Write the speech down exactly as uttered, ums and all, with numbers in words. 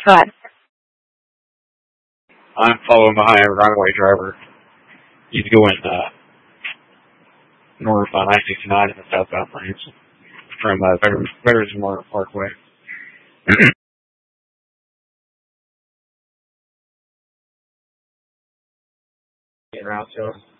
What? I'm following behind a runaway driver. He's going uh, north on I sixty-nine in the southbound lanes from uh, Veterans, Veterans Memorial Parkway. Getting around to him.